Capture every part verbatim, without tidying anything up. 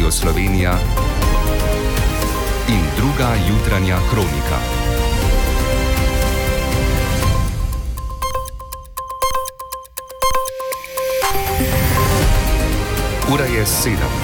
Radio Slovenija in druga jutranja kronika. Ura je sedem.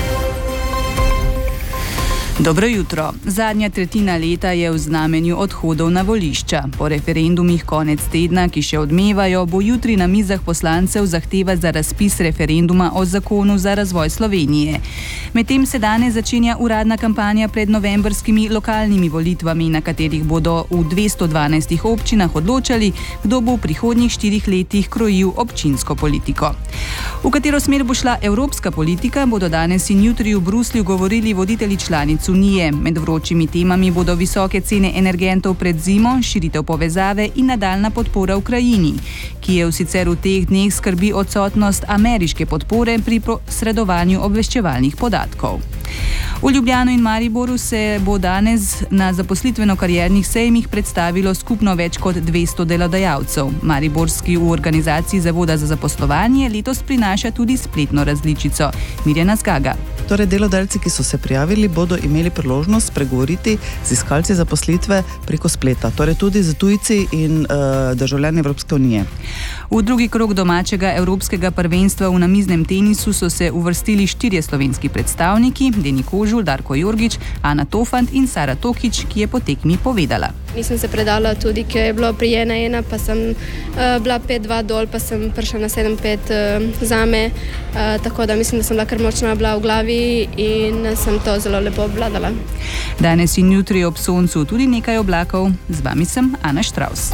Dobro jutro. Zadnja tretjina leta je v znamenju odhodov na volišča. Po referendumih konec tedna, ki še odmevajo, bo jutri na mizah poslancev zahteva za razpis referenduma o zakonu za razvoj Slovenije. Medtem se danes začenja uradna kampanja pred novembrskimi lokalnimi volitvami, na katerih bodo v dvesto dvanajstih občinah odločali, kdo bo v prihodnjih štirih letih krojil občinsko politiko. V katero smer bo šla evropska politika, bodo danes in jutri v Bruslju govorili voditelji članic Unije. Med vročimi temami bodo visoke cene energentov pred zimo, širitev povezave in nadaljna podpora Ukrajini, ki je v sicer v teh dneh skrbi odsotnost ameriške podpore pri posredovanju obveščevalnih podatkov. V Ljubljano in Mariboru se bo danes na zaposlitveno-kariernih sejmih predstavilo skupno več kot dvesto delodajalcev. Mariborski v organizaciji Zavoda za zaposlovanje letos prinaša tudi spletno različico. Mirjana Zgaga. Torej, delodajalci, ki so se prijavili, bodo imeli priložnost pregovoriti z iskalci zaposlitve preko spleta, torej tudi z tujci in uh, državljani Evropske unije. V drugi krog domačega evropskega prvenstva v namiznem tenisu so se uvrstili štirje slovenski predstavniki, Deni Kožul, Darko Jorgič, Ana Tofant in Sara Tokič, ki je po tekmi povedala. Nisem se predala tudi, ker je bilo pri ena ena, pa sem uh, bila pet dva dol, pa sem prišla na sedem pet uh, zame, uh, tako da mislim, da sem bila kar močna bila v glavi in sem to zelo lepo obvladala. Danes in jutri ob soncu tudi nekaj oblakov. Z vami sem Ana Štravs.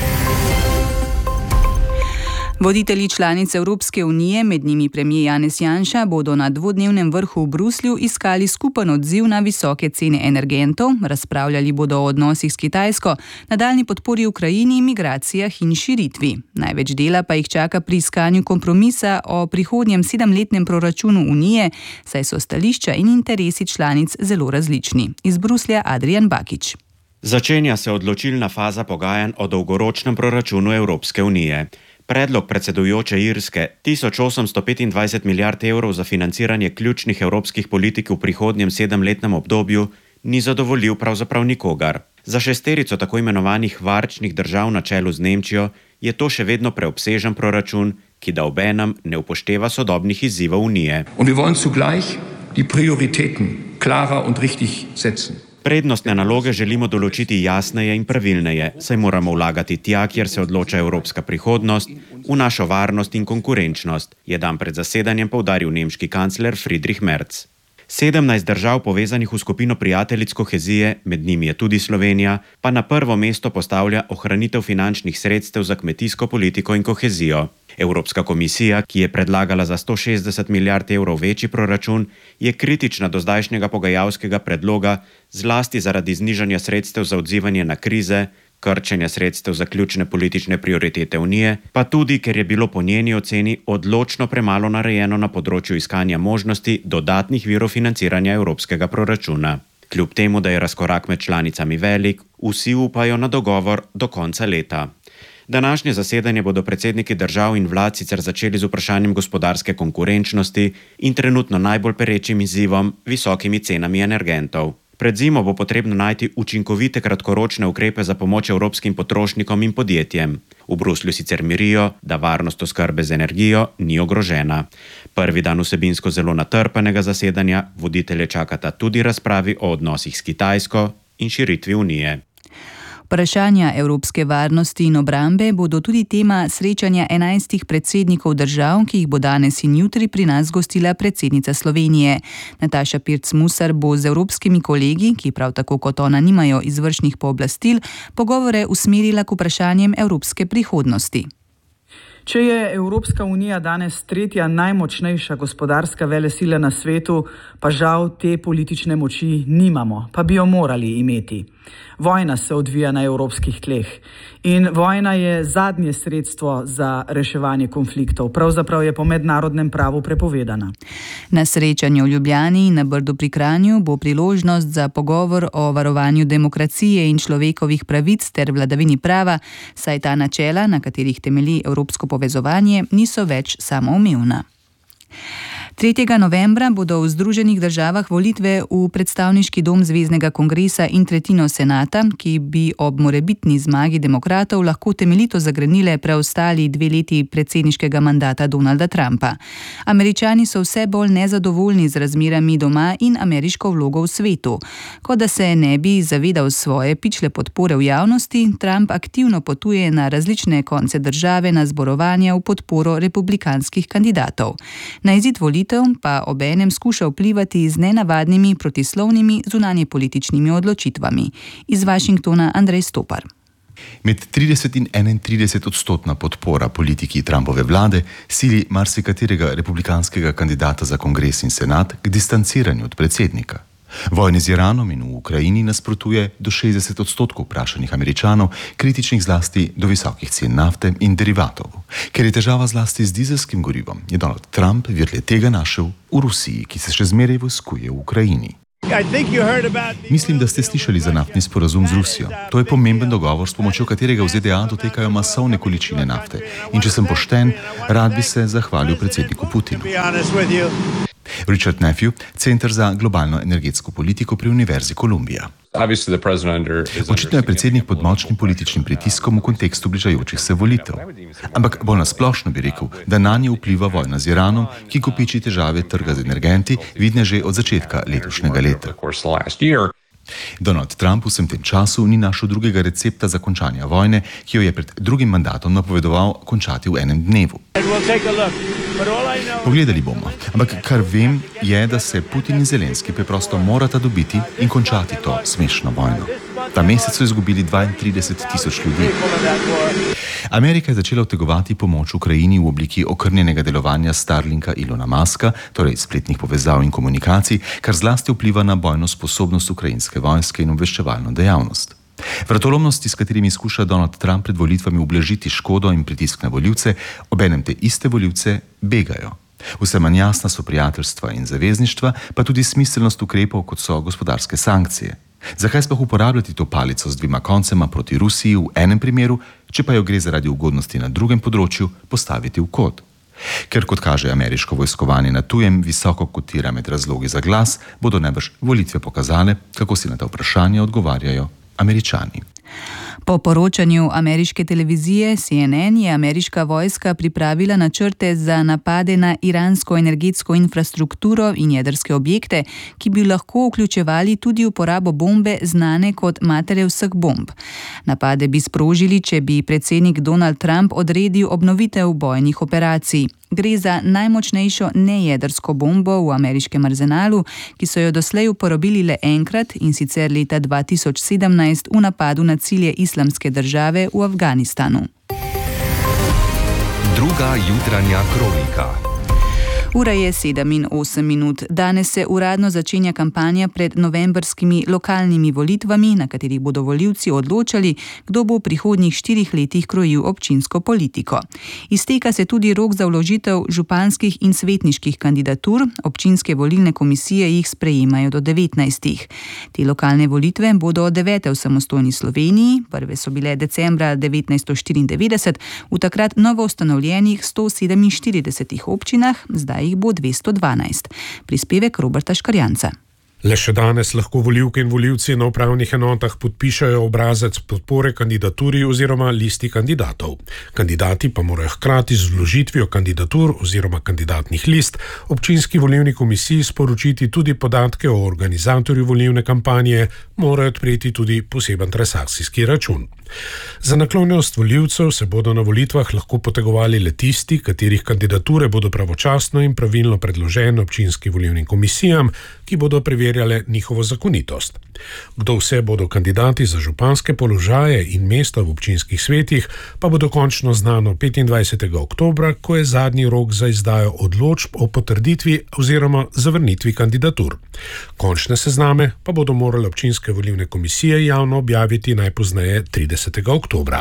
Voditelji članic Evropske unije, med njimi premier Janez Janša, bodo na dvodnevnem vrhu v Bruslju iskali skupen odziv na visoke cene energentov, razpravljali bodo o odnosih s Kitajsko, nadaljnji podpori Ukrajini, migracijah in širitvi. Največ dela pa jih čaka pri iskanju kompromisa o prihodnjem sedemletnem proračunu Unije, saj so stališča in interesi članic zelo različni. Iz Bruslja Adrian Bakič. Začenja se odločilna faza pogajanj o dolgoročnem proračunu Evropske unije. Predlog predsedujoče Irske tisoč osemsto petindvajset milijard evrov za financiranje ključnih evropskih politik v prihodnjem sedemletnem obdobju ni zadovoljil pravzaprav nikogar. Za šesterico tako imenovanih varčnih držav na čelu z Nemčijo je to še vedno preobsežen proračun, ki da obenem ne upošteva sodobnih izzivov Unije. Und wir wollen zugleich die Prioritäten klarer und richtig setzen. Prednostne naloge želimo določiti jasneje in pravilneje, saj moramo vlagati tja, kjer se odloča evropska prihodnost, v našo varnost in konkurenčnost, je dan pred zasedanjem poudaril nemški kancler Friedrich Merz. sedemnajst držav povezanih v skupino prijateljic kohezije, med njimi je tudi Slovenija, pa na prvo mesto postavlja ohranitev finančnih sredstev za kmetijsko politiko in kohezijo. Evropska komisija, ki je predlagala za sto šestdeset milijard evrov večji proračun, je kritična do zdajšnjega pogajalskega predloga, zlasti zaradi znižanja sredstev za odzivanje na krize, krčenja sredstev za ključne politične prioritete Unije, pa tudi, ker je bilo po njeni oceni odločno premalo narejeno na področju iskanja možnosti dodatnih virov financiranja evropskega proračuna. Kljub temu, da je razkorak med članicami velik, vsi upajo na dogovor do konca leta. Današnje zasedanje bodo predsedniki držav in vlad sicer začeli z vprašanjem gospodarske konkurenčnosti in trenutno najbolj perečim izzivom visokimi cenami energentov. Pred zimo bo potrebno najti učinkovite kratkoročne ukrepe za pomoč evropskim potrošnikom in podjetjem. V Bruslju sicer mirijo, da varnost oskrbe z energijo ni ogrožena. Prvi dan vsebinsko zelo natrpanega zasedanja voditelje čakata tudi razpravi o odnosih s Kitajsko in širitvi Unije. Vprašanja evropske varnosti in obrambe bodo tudi tema srečanja enajstih predsednikov držav, ki jih bo danes in jutri pri nas gostila predsednica Slovenije. Nataša Pirc Musar bo z evropskimi kolegi, ki prav tako kot ona nimajo izvršnih pooblastil, pogovore usmerila k vprašanjem evropske prihodnosti. Če je Evropska unija danes tretja najmočnejša gospodarska velesila na svetu, pa žal te politične moči nimamo, pa bi jo morali imeti. Vojna se odvija na evropskih tleh in vojna je zadnje sredstvo za reševanje konfliktov. Pravzaprav je po mednarodnem pravu prepovedana. Na srečanju v Ljubljani in na Brdu pri Kranju bo priložnost za pogovor o varovanju demokracije in človekovih pravic ter vladavini prava, saj ta načela, na katerih temelji evropsko povezovanje, niso več samoumevna. tretjega novembra bodo v Združenih državah volitve v predstavniški dom Zveznega kongresa in tretjino senata, ki bi ob morebitni zmagi demokratov lahko temeljito zagrenile preostali dve leti predsedniškega mandata Donalda Trumpa. Američani so vse bolj nezadovoljni z razmerami doma in ameriško vlogo v svetu. Kot da se ne bi zavedal svoje pičle podpore v javnosti, Trump aktivno potuje na različne konce države na zborovanja v podporo republikanskih kandidatov. Na izid volitev pa obenem skuša vplivati z nenavadnimi protislovnimi zunanjepolitičnimi odločitvami. Iz Washingtona Andrej Stopar. Med trideset in enaintrideset odstotna podpora politiki Trumpove vlade sili marsikaterega republikanskega kandidata za kongres in senat k distanciranju od predsednika. Vojni z Iranom in v Ukrajini nasprotuje do šestdeset odstotkov vprašanih Američanov, kritičnih zlasti do visokih cen nafte in derivatov. Ker je težava zlasti z dizelskim gorivom, je Donald Trump vir tega našel v Rusiji, ki se še zmeraj vojskuje v Ukrajini. Mislim, da ste slišali za naftni sporazum z Rusijo. To je pomemben dogovor, s pomočjo katerega v Z D A dotekajo masovne količine nafte. In če sem pošten, rad bi se zahvalil predsedniku Putinu. Richard Nephew, Center za globalno energetsko politiko pri Univerzi Kolumbija. Očitno je predsednik pod močnim političnim pritiskom v kontekstu bližajočih se volitev. Ampak bolj nasplošno bi rekel, da nanje vpliva vojna z Iranom, ki kopiči težave trga z energenti, vidne že od začetka letošnjega leta. Donald Trump v vsem tem času ni našel drugega recepta za končanje vojne, ki jo je pred drugim mandatom napovedoval končati v enem dnevu. Pogledali bomo, ampak kar vem je, da se Putin in Zelenski preprosto morata dobiti in končati to smešno vojno. Ta mesec so izgubili dvaintrideset tisoč ljudi. Amerika je začela vtegovati pomoč Ukrajini v obliki okrnjenega delovanja Starlinka Ilona Muska, torej spletnih povezav in komunikacij, kar zlasti vpliva na bojno sposobnost ukrajinske vojske in obveščevalno dejavnost. Vratolomnosti, s katerimi skuša Donald Trump pred volitvami ublažiti škodo in pritisk na volivce, obenem te iste volivce begajo. Vse manj jasna so prijateljstva in zavezništva, pa tudi smiselnost ukrepov, kot so gospodarske sankcije. Zakaj sploh uporabljati to palico z dvima koncema proti Rusiji v enem primeru, če pa jo gre zaradi ugodnosti na drugem področju postaviti v kot? Ker, kot kaže ameriško vojskovanje na tujem, visoko kotira med razlogi za glas, bodo najbrž volitve pokazale, kako si na ta vprašanja odgovarjajo Američani. Po poročanju ameriške televizije C N N je ameriška vojska pripravila načrte za napade na iransko energetsko infrastrukturo in jedrske objekte, ki bi lahko vključevali tudi uporabo bombe znane kot matere vseh bomb. Napade bi sprožili, če bi predsednik Donald Trump odredil obnovitev bojnih operacij. Gre za najmočnejšo nejedrsko bombo v ameriškem arzenalu, ki so jo doslej uporabili le enkrat, in sicer leta dva tisoč sedemnajst v napadu na cilje Islamske države v Afganistanu. Druga jutranja kronika. Ura je sedem in osem minut. Danes se uradno začenja kampanja pred novembrskimi lokalnimi volitvami, na katerih bodo volivci odločali, kdo bo v prihodnjih štirih letih krojil občinsko politiko. Izteka se tudi rok za vložitev županskih in svetniških kandidatur, občinske volilne komisije jih sprejemajo do devetnajstih. Te lokalne volitve bodo devete v samostojni Sloveniji, prve so bile decembra devetnajststo štiriindevetdeset v takrat novo ustanovljenih sto sedeminštiridesetih občinah, zdaj jih bo dvesto dvanajst. Prispevek Roberta Škarjanca. Le še danes lahko volivke in volivci na upravnih enotah podpišajo obrazec podpore kandidaturi oziroma listi kandidatov. Kandidati pa morajo hkrati z vložitvijo kandidatur oziroma kandidatnih list občinski volilni komisiji sporočiti tudi podatke o organizatorju volilne kampanje, morajo odpreti tudi poseben transakcijski račun. Za naklonjenost volivcev se bodo na volitvah lahko potegovali le tisti, katerih kandidature bodo pravočasno in pravilno predložene občinskim volilnim komisijam, ki bodo preverjale njihovo zakonitost. Kdo vse bodo kandidati za županske položaje in mesta v občinskih svetih, pa bo dokončno znano petindvajsetega oktobra, ko je zadnji rok za izdajo odločb o potrditvi oziroma zavrnitvi kandidatur. Končne sezname pa bodo morale občinske volilne komisije javno objaviti najpozneje tridesetega oktobra.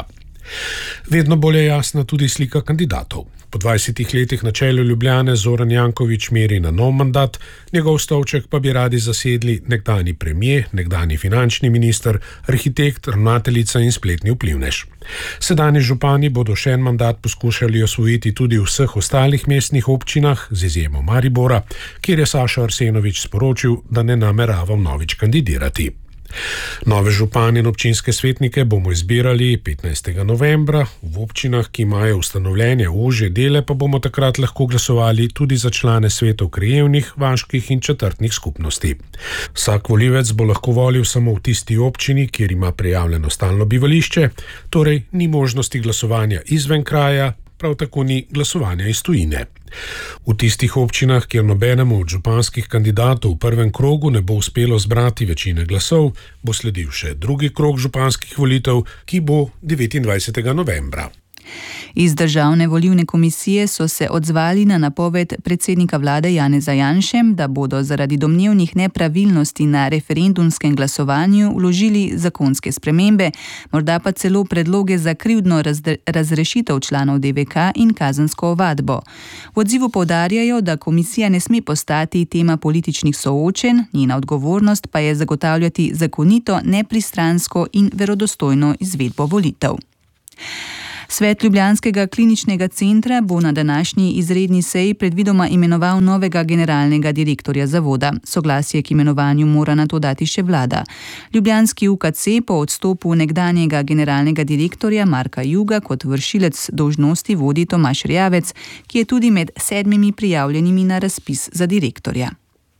Vedno bolj je jasna tudi slika kandidatov. Po dvajsetih letih na čelu Ljubljane Zoran Janković meri na nov mandat, njegov stolček pa bi radi zasedli nekdanji premier, nekdanji finančni minister, arhitekt, ravnateljica in spletni vplivnež. Sedanji župani bodo še en mandat poskušali osvojiti tudi v vseh ostalih mestnih občinah, z izjemo Maribora, kjer je Saša Arsenović sporočil, da ne namerava vnovič kandidirati. Nove župane in občinske svetnike bomo izbirali petnajstega novembra, v občinah, ki imajo ustanovljene ožje dele, pa bomo takrat lahko glasovali tudi za člane svetov krajevnih, vaških in četrtnih skupnosti. Vsak volivec bo lahko volil samo v tisti občini, kjer ima prijavljeno stalno bivališče, torej ni možnosti glasovanja izven kraja, prav tako ni glasovanja iz tujine. V tistih občinah, kjer nobenemu od županskih kandidatov v prvem krogu ne bo uspelo zbrati večine glasov, bo sledil še drugi krog županskih volitev, ki bo devetindvajsetega novembra. Iz Državne volilne komisije so se odzvali na napoved predsednika vlade Janeza Janše, da bodo zaradi domnevnih nepravilnosti na referendumskem glasovanju vložili zakonske spremembe, morda pa celo predloge za krivdno razrešitev članov D V K in kazensko ovadbo. V odzivu poudarjajo, da komisija ne sme postati tema političnih soočenj, njena odgovornost pa je zagotavljati zakonito, nepristransko in verodostojno izvedbo volitev. Svet Ljubljanskega kliničnega centra bo na današnji izredni seji predvidoma imenoval novega generalnega direktorja zavoda. Soglasje k imenovanju mora nato dati še vlada. Ljubljanski U K C po odstopu nekdanjega generalnega direktorja Marka Juga kot vršilec dolžnosti vodi Tomaž Rjavec, ki je tudi med sedmimi prijavljenimi na razpis za direktorja.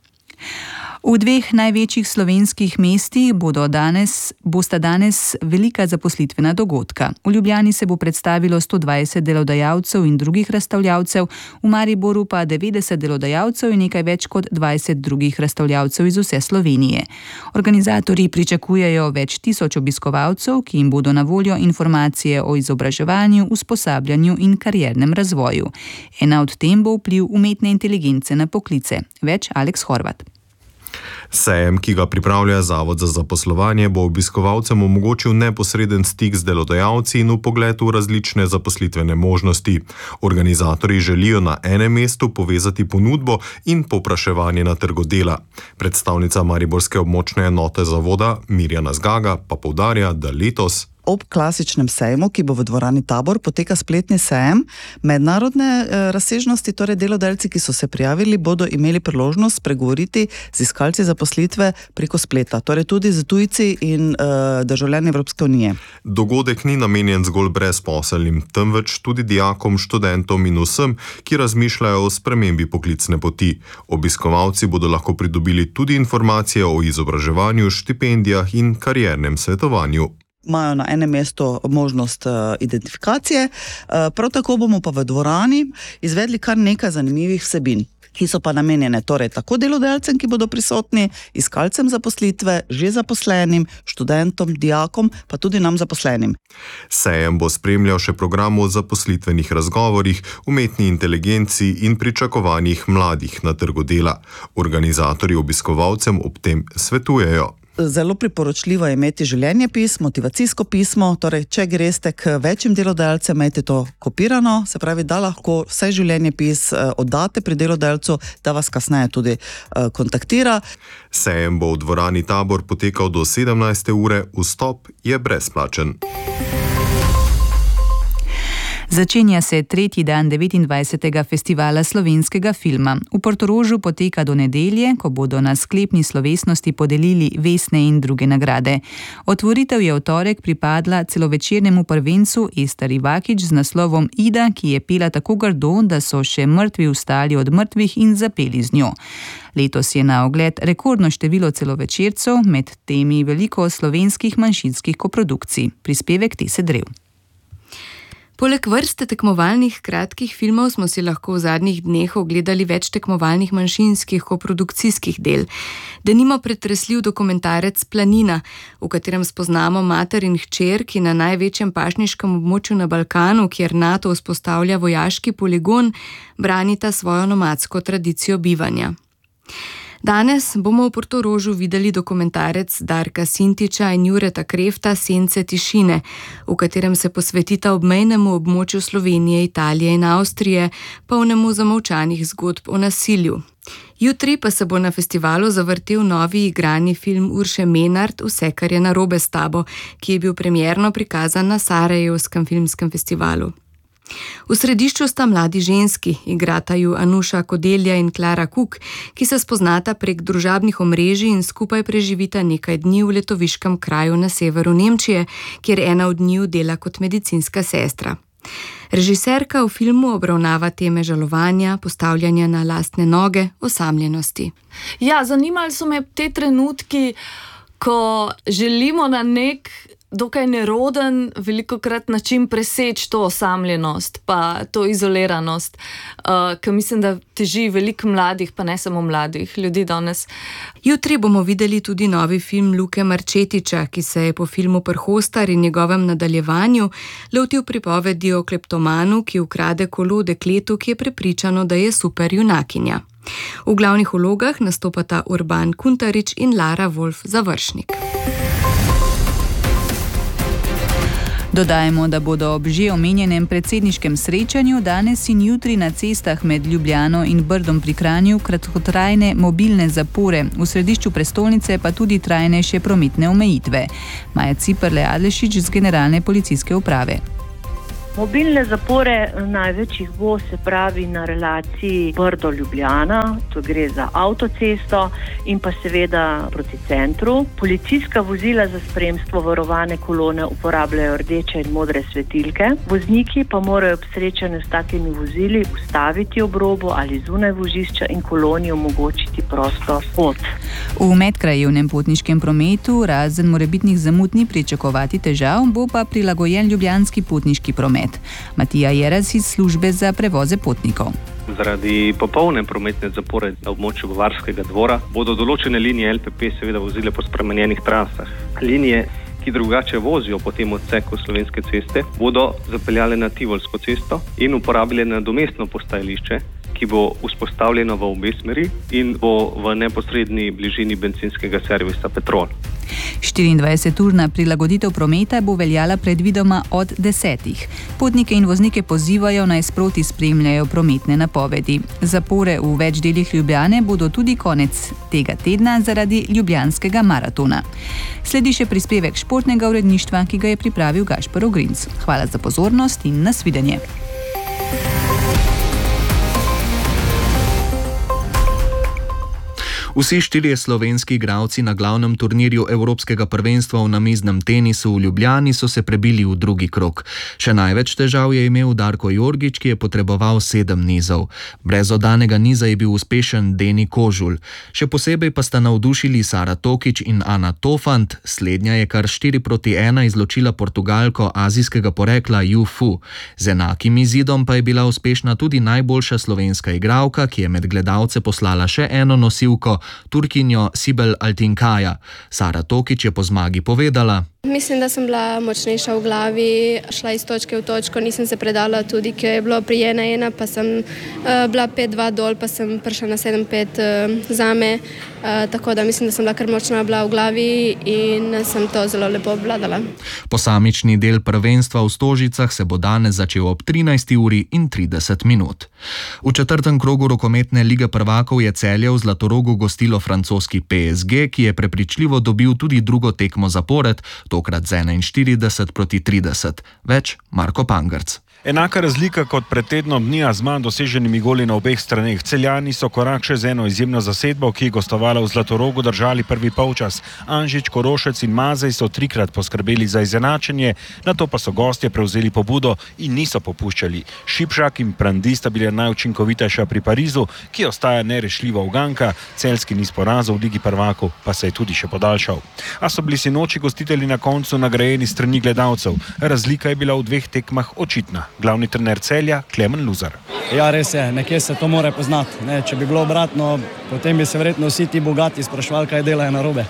V dveh največjih slovenskih mestih bodo danes, bosta danes velika zaposlitvena dogodka. V Ljubljani se bo predstavilo sto dvajset delodajalcev in drugih razstavljavcev, v Mariboru pa devetdeset delodajalcev in nekaj več kot dvajset drugih razstavljavcev iz vse Slovenije. Organizatorji pričakujejo več tisoč obiskovalcev, ki jim bodo na voljo informacije o izobraževanju, usposabljanju in kariernem razvoju. Ena od tem bo vpliv umetne inteligence na poklice. Več Aleks Horvat. Sejem, ki ga pripravlja Zavod za zaposlovanje, bo obiskovalcem omogočil neposreden stik z delodajalci in vpogled v različne zaposlitvene možnosti. Organizatorji želijo na enem mestu povezati ponudbo in povpraševanje na trgu dela. Predstavnica mariborske območne enote zavoda Mirjana Zgaga pa poudarja, da letos ob klasičnem sejmu, ki bo v dvorani Tabor, poteka spletni sejem. Mednarodne eh, razsežnosti, torej delodajalci, ki so se prijavili, bodo imeli priložnost spregovoriti z iskalci zaposlitve preko spleta, torej tudi z tujci in eh, državljani Evropske unije. Dogodek ni namenjen zgolj brezposelnim, temveč tudi dijakom, študentom in vsem, ki razmišljajo o spremembi poklicne poti. Obiskovalci bodo lahko pridobili tudi informacije o izobraževanju, štipendijah in kariernem svetovanju. Imajo na enem mestu možnost uh, identifikacije, uh, prav tako bomo pa v dvorani izvedli kar nekaj zanimivih vsebin, ki so pa namenjene torej tako delodajalcem, ki bodo prisotni, iskalcem zaposlitve, že zaposlenim, študentom, dijakom, pa tudi nam zaposlenim. Sejem bo spremljal še program o zaposlitvenih razgovorih, umetni inteligenci in pričakovanjih mladih na trgu dela. Organizatorji obiskovalcem ob tem svetujejo. Zelo priporočljivo je imeti življenjepis, motivacijsko pismo, torej če greste k večjim delodajalcem, imejte to kopirano, se pravi, da lahko vse življenjepis oddate pri delodajalcu, da vas kasneje tudi kontaktira. Sejem bo v dvorani Tabor potekal do sedemnajste ure, vstop je brezplačen. Začenja se tretji dan devetindvajsetega festivala slovenskega filma. V Portorožu poteka do nedelje, ko bodo na sklepni slovesnosti podelili vesne in druge nagrade. Otvoritev je v torek pripadla celovečernemu prvencu Ester Ivakić z naslovom Ida, ki je pela tako grdo, da so še mrtvi vstali od mrtvih in zapeli z njo. Letos je na ogled rekordno število celovečercev, med temi veliko slovenskih manjšinskih koprodukcij. Prispevek Tese Drev. Poleg vrste tekmovalnih kratkih filmov smo si lahko v zadnjih dneh ogledali več tekmovalnih manjšinskih koprodukcijskih del. Denimo pretresljiv dokumentarec Planina, v katerem spoznamo mater in hčer, ki na največjem pašniškem območju na Balkanu, kjer NATO vzpostavlja vojaški poligon, branita svojo nomadsko tradicijo bivanja. Danes bomo v Portorožu videli dokumentarec Darka Sintiča in Jureta Krefta Sence tišine, v katerem se posvetita obmejnemu območju Slovenije, Italije in Avstrije, polnemu zamolčanih zgodb o nasilju. Jutri pa se bo na festivalu zavrtel novi igrani film Urše Menard Vse, kar je narobe s tabo, ki je bil premierno prikazan na Sarajevskem filmskem festivalu. V središču sta mladi ženski, igrata ju Anuša Kodelja in Klara Kuk, ki se spoznata prek družabnih omrežij in skupaj preživita nekaj dni v letoviškem kraju na severu Nemčije, kjer ena od njiju dela kot medicinska sestra. Režiserka v filmu obravnava teme žalovanja, postavljanja na lastne noge, osamljenosti. Ja, zanimali so me te trenutki, ko želimo na nek dokaj neroden, velikokrat način preseči to osamljenost, pa to izoliranost, uh, ker mislim, da teži veliko mladih, pa ne samo mladih ljudi danes. Jutri bomo videli tudi novi film Luke Marčetiča, ki se je po filmu Prhostar in njegovem nadaljevanju lotil pripovedi o kleptomanu, ki ukrade kolo dekletu, ki je prepričano, da je super junakinja. V glavnih vlogah nastopata Urban Kuntarič in Lara Wolf Završnik. Dodajmo, da bodo ob že omenjenem predsedniškem srečanju danes in jutri na cestah med Ljubljano in Brdom pri Kranju kratkotrajne mobilne zapore, v središču prestolnice pa tudi trajnejše prometne omejitve. Maja Ciperle Adlešič z Generalne policijske uprave. Mobilne zapore največ jih bo, se pravi, na relaciji Brdo-Ljubljana, to gre za avtocesto in pa seveda proti centru. Policijska vozila za spremstvo varovane kolone uporabljajo rdeče in modre svetilke. Vozniki pa morajo ob srečanju s takimi vozili ustaviti ob robu ali zunaj vozišča in koloni omogočiti prosto pot. V medkrajevnem potniškem prometu razen morebitnih zamud ni pričakovati težav, bo pa prilagojen ljubljanski potniški promet. Matija Jeras iz službe za prevoze potnikov. Zaradi popolne prometne zapore na območju Bavarskega dvora bodo določene linije L P P seveda vozile po spremenjenih trasah. Linije, ki drugače vozijo po tem odseku Slovenske ceste, bodo zapeljale na Tivolsko cesto in uporabile nadomestno postajališče, ki bo vzpostavljeno v obe smeri in bo v neposredni bližini bencinskega servisa Petrol. štiriindvajseturna prilagoditev prometa bo veljala predvidoma od desetih. Potnike in voznike pozivajo naj sproti spremljajo prometne napovedi. Zapore v več delih Ljubljane bodo tudi konec tega tedna zaradi Ljubljanskega maratona. Sledi še prispevek športnega uredništva, ki ga je pripravil Gašper Ogrinc. Hvala za pozornost in nasvidenje. Vsi štirje slovenski igralci na glavnem turnirju Evropskega prvenstva v namiznem tenisu v Ljubljani so se prebili v drugi krog. Še največ težav je imel Darko Jorgič, ki je potreboval sedem nizov. Brez oddanega niza je bil uspešen Deni Kožul. Še posebej pa sta navdušili Sara Tokič in Ana Tofant. Slednja je kar štiri proti ena izločila Portugalko azijskega porekla Yu Fu. Z enakim izidom pa je bila uspešna tudi najboljša slovenska igralka, ki je med gledalce poslala še eno nosilko, Turkinjo Sibel Altinkaja. Sara Tokič je po zmagi povedala: Mislim, da sem bila močnejša v glavi, šla iz točke v točko, nisem se predala tudi, ker je bilo pri ena ena, pa sem uh, bila pet dva dol, pa sem prišla na sedem pet uh, zame, uh, tako da mislim, da sem bila kar močna bila v glavi in sem to zelo lepo obvladala. Posamični del prvenstva v Stožicah se bo danes začel ob trinajsti uri in trideset minut. V četrtem krogu rokometne lige prvakov je Celje v Zlatorogu gostilo francoski P S G, ki je prepričljivo dobil tudi drugo tekmo zapored, tokrat z enainštirideset proti trideset. Več Marko Pangrc. Enaka razlika kot pred tednom dni, a z manj doseženimi goli na obeh straneh. Celjani so korak še z eno izjemno zasedbo, ki je gostovala v Zlatorogu, držali prvi polčas. Anžič, Korošec in Mazej so trikrat poskrbeli za izenačenje, nato pa so gostje prevzeli pobudo in niso popuščali. Šipšak in Prandi sta bila najučinkovitejša pri Parizu, ki ostaja nerešljiva uganka, celjski niz porazov v ligi prvakov pa se je tudi še podaljšal. A so bili sinoči gostitelji na koncu nagrajeni strani gledalcev. Razlika je bila v dveh tekmah očitna. Glavni trener Celja, Klemen Luzar. Ja, res je, nekje se to mora poznati. Ne, če bi bilo obratno, potem bi se verjetno vsi ti bogati sprašvali, kaj delajo narobe.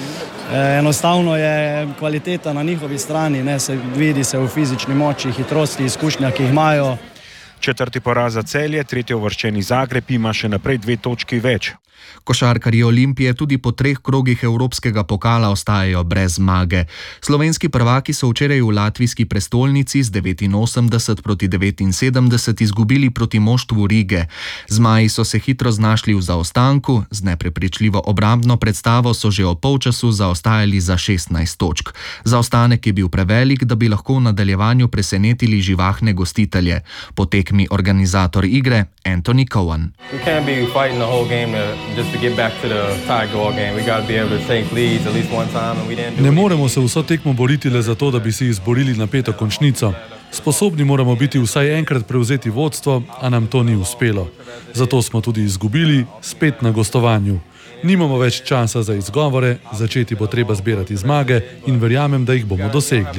E, enostavno je kvaliteta na njihovi strani, ne, se vidi se v fizični moči, hitrosti, izkušnja, ki jih imajo. Četrti poraz za Celje, tretji uvrščeni Zagreb ima še naprej dve točki več. Košarkarji Olimpije tudi po treh krogih evropskega pokala ostajajo brez zmage. Slovenski prvaki so včeraj v latvijski prestolnici z devetinosemdeset proti devetinsedemdeset izgubili proti moštvu Rige. Zmaji so se hitro znašli v zaostanku, z neprepričljivo obrambno predstavo so že ob polčasu zaostajali za šestnajst točk. Zaostanek je bil prevelik, da bi lahko v nadaljevanju presenetili živahne gostitelje. Po tekmi organizator igre Anthony Cowan. Ne moremo se vso tekmo boriti le zato, da bi si izborili napeto končnico. Sposobni moramo biti vsaj enkrat prevzeti vodstvo, a nam to ni uspelo. Zato smo tudi izgubili, spet na gostovanju. Nimamo več časa za izgovore, začeti bo treba zbirati zmage in verjamem, da jih bomo dosegli.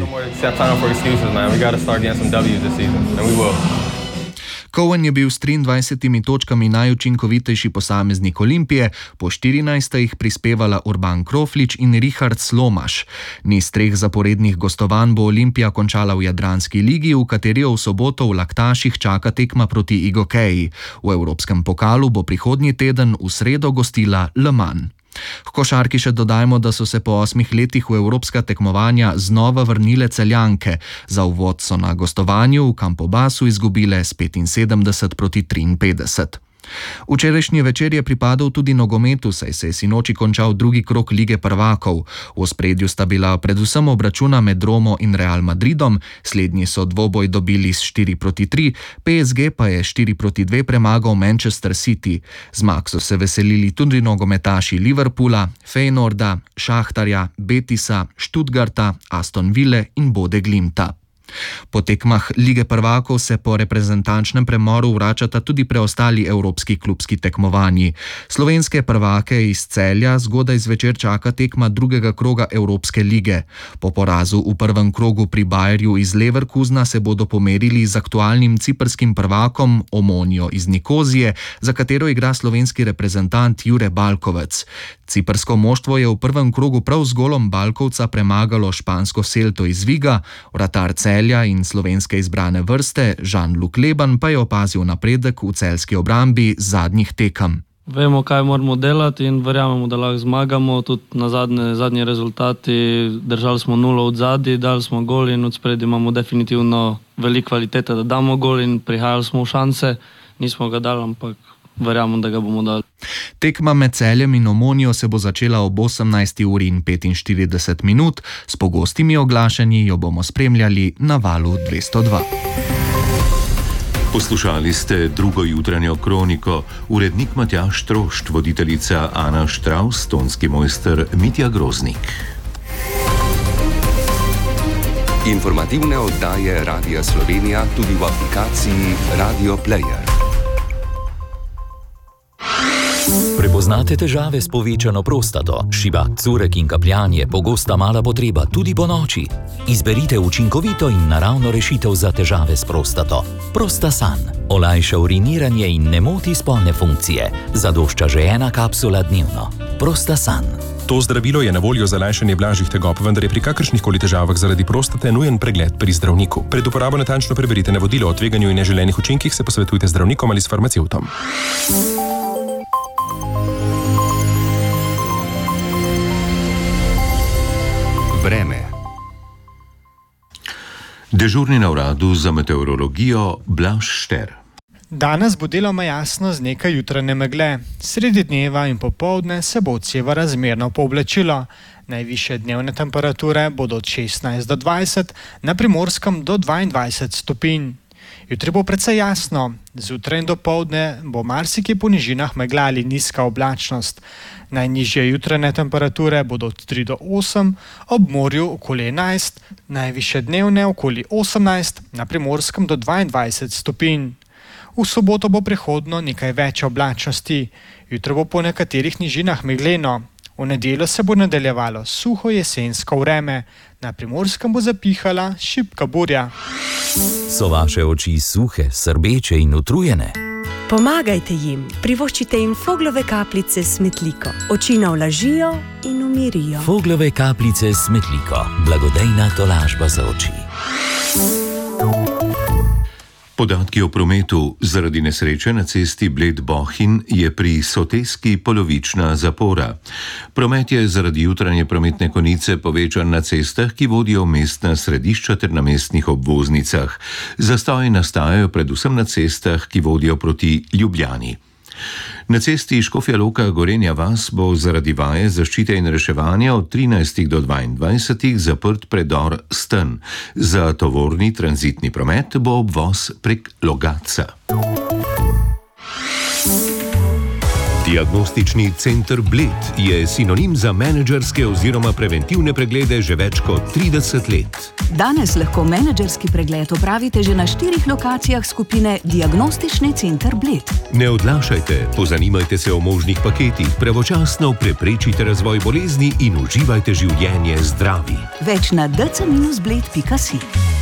Cowan je bil s triindvajsetimi točkami najučinkovitejši posameznik Olimpije, po štirinajst jih prispevala Urban Kroflič in Richard Slomaš. Niz treh zaporednih gostovanj bo Olimpija končala v Jadranski ligi, v kateri jo v soboto v Laktaših čaka tekma proti Igokeji. V Evropskem pokalu bo prihodnji teden v sredo gostila Le Mans. K košarki še dodajmo, da so se po osmih letih v evropska tekmovanja znova vrnile Celjanke. Za uvod so na gostovanju v Campobasu izgubile s petinsedemdeset proti triinpetdeset. Včerajšnji večer je pripadal tudi nogometu, saj se je sinoči končal drugi krog Lige prvakov. V ospredju sta bila predvsem obračuna med Romo in Real Madridom, slednji so dvoboj dobili s štiri proti tri, P S G pa je štiri proti dve premagal Manchester City. Zmag so se veselili tudi nogometaši Liverpoola, Feyenoorda, Šahtarja, Betisa, Stuttgarta, Aston Ville in Bode Glimta. Po tekmah Lige prvakov se po reprezentančnem premoru vračata tudi preostali evropski klubski tekmovanji. Slovenske prvake iz Celja zgodaj zvečer čaka tekma drugega kroga Evropske lige. Po porazu v prvem krogu pri Bayerju iz Leverkusna se bodo pomerili z aktualnim ciprskim prvakom Omonijo iz Nikozije, za katero igra slovenski reprezentant Jure Balkovec. Ciprsko moštvo je v prvem krogu prav z golom Balkovca premagalo špansko Celto iz Viga, vratar Celja in slovenske izbrane vrste Jean-Luc Leban pa je opazil napredek v celjski obrambi zadnjih tekem. Vemo, kaj moramo delati in verjamemo, da lahko zmagamo. Tudi na zadnje, zadnje rezultati držali smo nulo od zadnji, dali smo gol in od spredi imamo definitivno veliko kvalitete, da damo gol in prihajali smo v šanse. Nismo ga dali, ampak verjamem, da ga bomo dali. Tekma med Celjem in Omonijo se bo začela ob osemnajsti uri in petinštirideset minut. S pogostimi oglašanji jo bomo spremljali na valu dvesto dva. Poslušali ste drugo jutranjo kroniko, urednik Matjaž Trošt, voditeljica Ana Štravs, tonski mojster Mitja Groznik. Informativne oddaje Radia Slovenija tudi v aplikaciji Radio Player. Prepoznate težave s povečano prostato, šibak, curek in kapljanje, pogosta mala potreba tudi po noči? Izberite učinkovito in naravno rešitev za težave s prostato. Prostasan. Olajša uriniranje in ne moti spolne funkcije. Zadošča že ena kapsula dnevno. Prostasan. To zdravilo je na voljo za lajšanje blažjih tegob, vendar je pri kakršnihkoli težavah zaradi prostate nujen pregled pri zdravniku. Pred uporabo natančno preberite navodilo o tveganju in neželenih učinkih, se posvetujte z zdravnikom ali s farmacevtom. Vreme. Dežurni na uradu za meteorologijo Blaž Šter. Danes bo deloma jasno z nekaj jutranje megle. Sredi dneva in popoldne se bo od severa zmerno pooblačilo. Najvišje dnevne temperature bodo od šestnajst do dvajset, na Primorskem do dvaindvajset stopinj. Jutri bo precej jasno. Zjutraj in dopoldne bo marsikje po nižinah megla ali nizka oblačnost. Najnižje jutranje temperature bodo od tri do osem, ob morju okoli enajst, najvišje dnevne okoli osemnajst, na Primorskem do dvaindvajset stopinj. V soboto bo prehodno nekaj več oblačnosti. Jutro bo po nekaterih nižinah megleno. V nedeljo se bo nadaljevalo suho jesensko vreme. Na Primorskem bo zapihala šibka burja. So vaše oči suhe, srbeče in utrujene? Pomagajte jim, privoščite jim Foglove kapljice s smetliko. Oči navlažijo in umirijo. Foglove kapljice s smetliko. Blagodejna tolažba za oči. Podatki o prometu. Zaradi nesreče na cesti Bled-Bohinj je pri Soteski polovična zapora. Promet je zaradi jutranje prometne konice povečan na cestah, ki vodijo v mestna središča ter na mestnih obvoznicah. Zastoji nastajajo predvsem na cestah, ki vodijo proti Ljubljani. Na cesti Škofja Loka Gorenja vas bo zaradi vaje zaščite in reševanja od trinajstih do dvaindvajsetih zaprt predor Sten. Za tovorni tranzitni promet bo obvoz prek Logatca. Diagnostični center Bled je sinonim za menedžerske oziroma preventivne preglede že več kot trideset let. Danes lahko menedžerski pregled opravite že na štirih lokacijah skupine Diagnostični center Bled. Ne odlašajte, pozanimajte se o možnih paketih, pravočasno preprečite razvoj bolezni in uživajte življenje zdravi. Več na d c dash bled pika si.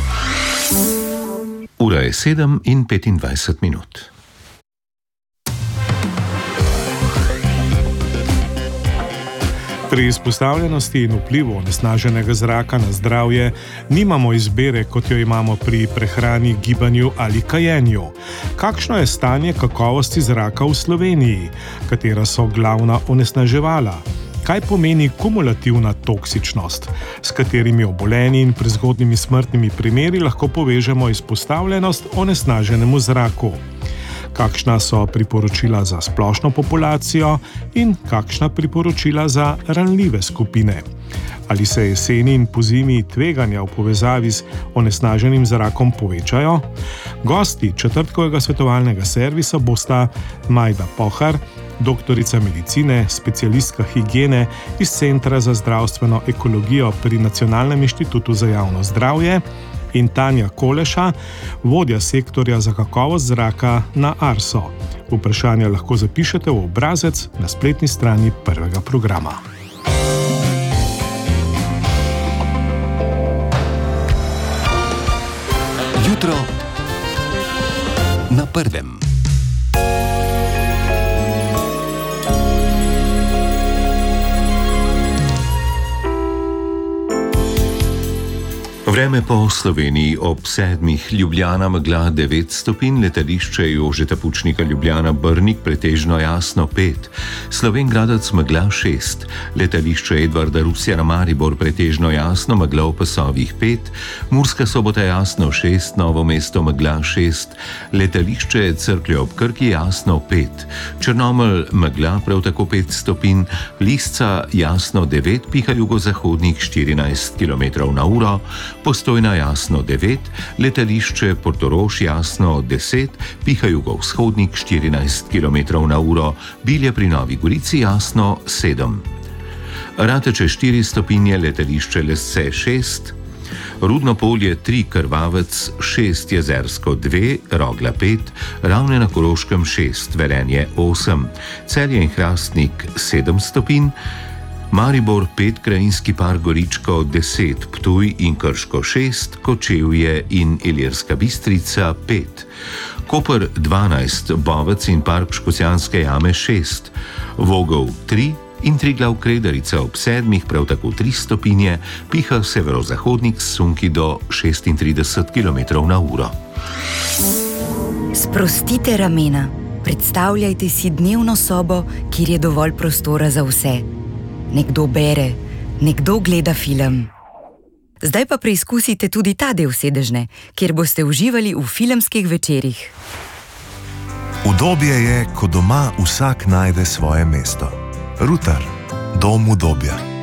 Ura je sedem in petindvajset minut. Pri izpostavljenosti in vplivu onesnaženega zraka na zdravje nimamo izbire, kot jo imamo pri prehrani, gibanju ali kajenju. Kakšno je stanje kakovosti zraka v Sloveniji? Katera so glavna onesnaževala? Kaj pomeni kumulativna toksičnost? S katerimi obolenji in prezgodnimi smrtnimi primeri lahko povežemo izpostavljenost onesnaženemu zraku? Kakšna so priporočila za splošno populacijo in kakšna priporočila za ranljive skupine? Ali se jeseni in pozimi tveganja v povezavi z onesnaženim zrakom povečajo? Gosti četrtkovega svetovalnega servisa bosta Majda Pohar, doktorica medicine, specialistka higiene iz Centra za zdravstveno ekologijo pri Nacionalnem inštitutu za javno zdravje, in Tanja Koleša, vodja sektorja za kakovost zraka na Arso. Vprašanja lahko zapišete v obrazec na spletni strani prvega programa. Jutro na prvem. Vreme po Sloveniji ob sedmih, Ljubljana megla devet stopinj, letališče Jožeta Pučnika Ljubljana Brnik pretežno jasno pet, Slovenj Gradec megla šest, letališče Edvarda Rusjana Maribor pretežno jasno megla v pasovih pet, Murska Sobota jasno šest, Novo mesto megla šest, letališče Cerklje ob Krki jasno pet, Črnomelj megla prav tako pet stopinj, Lisca jasno devet, piha jugozahodnik štirinajst kilometrov na uro, Postojna jasno devet, letališče Portorož jasno deset, piha jugovzhodnik štirinajst kilometrov na uro, Bilje pri Novi Gorici jasno sedem. Rateče štiri stopinje, letališče Lesce šest, Rudno Polje tri, Krvavec šest, Jezersko dve, Rogla pet, Ravne na Koroškem šest, Velenje osem, Celje in Hrastnik sedem stopinj, Maribor pet, Krajinski park Goričko deset, Ptuj in Krško šest, Kočevje in Ilirska Bistrica pet, Koper dvanajst, Bovec in park Škocjanske jame šest, Vogel tri in Triglav Kredarica ob sedmih, prav tako tri stopinje, piha severozahodnik s sunki do šestintrideset kilometrov na uro. Sprostite ramena. Predstavljajte si dnevno sobo, kjer je dovolj prostora za vse. Nekdo bere, nekdo gleda film. Zdaj pa preizkusite tudi ta del sedežne, kjer boste uživali v filmskih večerih. Udobje je, ko doma vsak najde svoje mesto. Rutar, dom udobja.